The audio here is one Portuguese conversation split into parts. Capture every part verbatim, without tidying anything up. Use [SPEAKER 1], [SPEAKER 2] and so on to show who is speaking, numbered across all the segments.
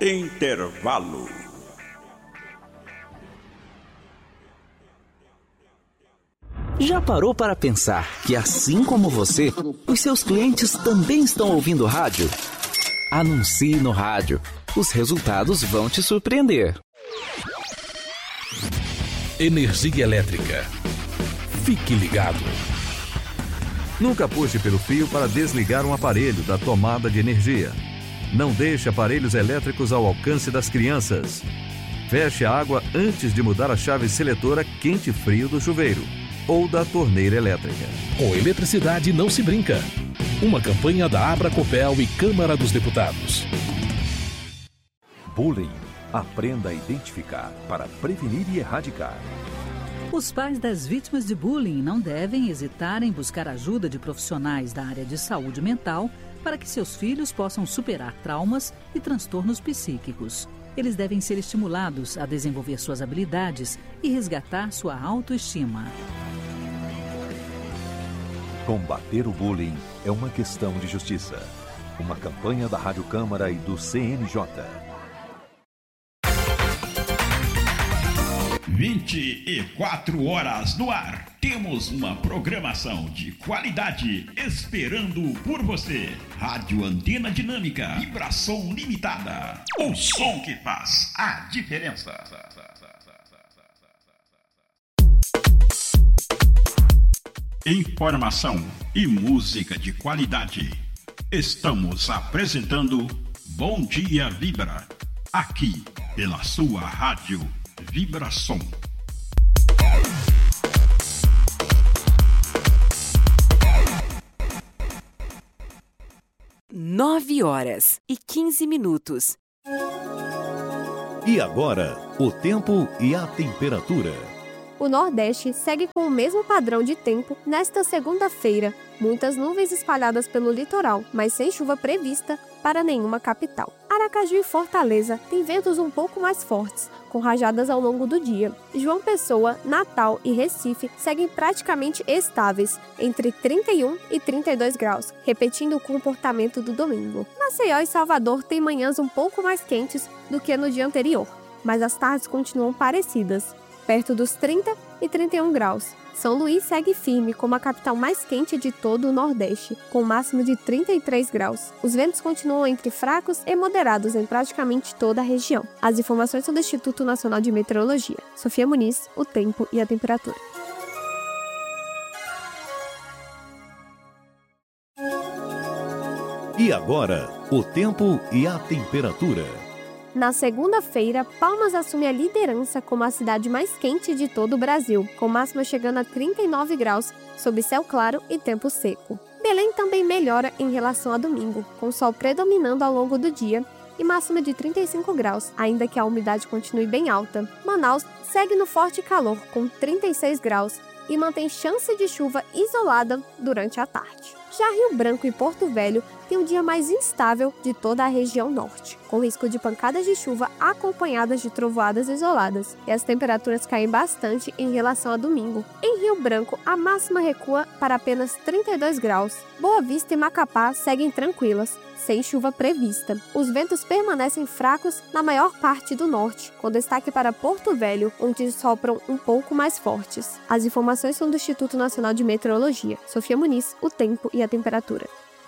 [SPEAKER 1] Intervalo.
[SPEAKER 2] Já parou para pensar que, assim como você, os seus clientes também estão ouvindo rádio? Anuncie no rádio. Os resultados vão te surpreender.
[SPEAKER 3] Energia elétrica. Fique ligado.
[SPEAKER 4] Nunca puxe pelo fio para desligar um aparelho da tomada de energia. Não deixe aparelhos elétricos ao alcance das crianças. Feche a água antes de mudar a chave seletora quente-frio do chuveiro ou da torneira elétrica.
[SPEAKER 3] Com eletricidade não se brinca. Uma campanha da Abracopel e Câmara dos Deputados.
[SPEAKER 5] Bullying. Aprenda a identificar para prevenir e erradicar.
[SPEAKER 6] Os pais das vítimas de bullying não devem hesitar em buscar ajuda de profissionais da área de saúde mental para que seus filhos possam superar traumas e transtornos psíquicos. Eles devem ser estimulados a desenvolver suas habilidades e resgatar sua autoestima.
[SPEAKER 5] Combater o bullying é uma questão de justiça. Uma campanha da Rádio Câmara e do C N J.
[SPEAKER 7] vinte e quatro horas no ar. Temos uma programação de qualidade esperando por você. Rádio Antena Dinâmica, vibração limitada. O som que faz a diferença. Informação e música de qualidade. Estamos apresentando Bom Dia Vibra, aqui pela sua rádio Vibração.
[SPEAKER 8] Nove horas e quinze minutos.
[SPEAKER 5] E agora, o tempo e a temperatura.
[SPEAKER 9] O Nordeste segue com o mesmo padrão de tempo nesta segunda-feira. Muitas nuvens espalhadas pelo litoral, mas sem chuva prevista para nenhuma capital. Aracaju e Fortaleza têm ventos um pouco mais fortes, com rajadas ao longo do dia. João Pessoa, Natal e Recife seguem praticamente estáveis, entre trinta e um e trinta e dois graus, repetindo o comportamento do domingo. Maceió e Salvador têm manhãs um pouco mais quentes do que no dia anterior, mas as tardes continuam parecidas, perto dos trinta e trinta e um graus. São Luís segue firme como a capital mais quente de todo o Nordeste, com máximo de trinta e três graus. Os ventos continuam entre fracos e moderados em praticamente toda a região. As informações são do Instituto Nacional de Meteorologia. Sofia Muniz, o tempo e a temperatura.
[SPEAKER 5] E agora, o tempo e a temperatura.
[SPEAKER 9] Na segunda-feira, Palmas assume a liderança como a cidade mais quente de todo o Brasil, com máxima chegando a trinta e nove graus, sob céu claro e tempo seco. Belém também melhora em relação a domingo, com sol predominando ao longo do dia e máxima de trinta e cinco graus, ainda que a umidade continue bem alta. Manaus segue no forte calor, com trinta e seis graus, e mantém chance de chuva isolada durante a tarde. Já Rio Branco e Porto Velho têm o dia mais instável de toda a região norte, com risco de pancadas de chuva acompanhadas de trovoadas isoladas, e as temperaturas caem bastante em relação a domingo. Em Rio Branco, a máxima recua para apenas trinta e dois graus. Boa Vista e Macapá seguem tranquilas, sem chuva prevista. Os ventos permanecem fracos na maior parte do norte, com destaque para Porto Velho, onde sopram um pouco mais fortes. As informações são do Instituto Nacional de Meteorologia. Sofia Muniz, o tempo e a temperatura.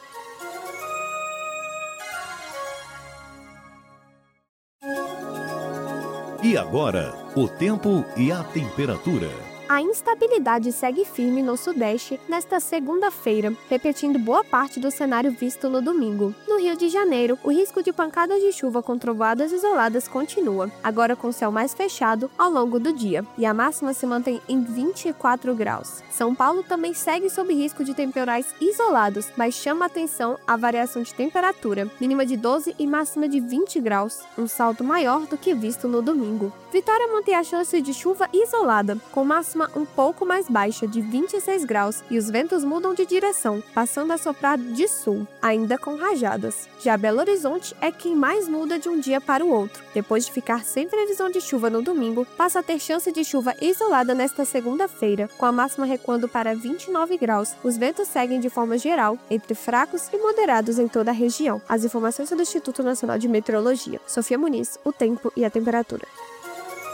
[SPEAKER 5] E agora, o tempo e a temperatura.
[SPEAKER 9] A instabilidade segue firme no Sudeste nesta segunda-feira, repetindo boa parte do cenário visto no domingo. No Rio de Janeiro, o risco de pancadas de chuva com trovoadas isoladas continua, agora com céu mais fechado ao longo do dia, e a máxima se mantém em vinte e quatro graus. São Paulo também segue sob risco de temporais isolados, mas chama a atenção a variação de temperatura, mínima de doze e máxima de vinte graus, um salto maior do que visto no domingo. Vitória mantém a chance de chuva isolada, com máxima máxima um pouco mais baixa, de vinte e seis graus, e os ventos mudam de direção, passando a soprar de sul, ainda com rajadas. Já Belo Horizonte é quem mais muda de um dia para o outro. Depois de ficar sem previsão de chuva no domingo, passa a ter chance de chuva isolada nesta segunda-feira, com a máxima recuando para vinte e nove graus. Os ventos seguem de forma geral, entre fracos e moderados em toda a região. As informações são do Instituto Nacional de Meteorologia. Sofia Muniz, o tempo e a temperatura.